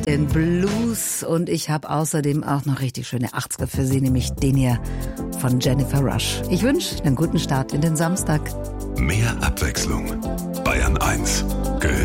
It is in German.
Den Blues und ich habe außerdem auch noch richtig schöne 80er für Sie, nämlich den hier von Jennifer Rush. Ich wünsche einen guten Start in den Samstag. Mehr Abwechslung. Bayern 1 gehört